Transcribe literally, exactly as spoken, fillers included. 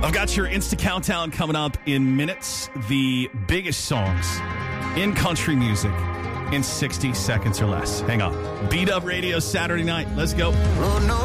I've got your Insta Countdown coming up in minutes. The biggest songs in country music in sixty seconds or less. Hang on. B-Dub Radio Saturday night. Let's go. Oh, no.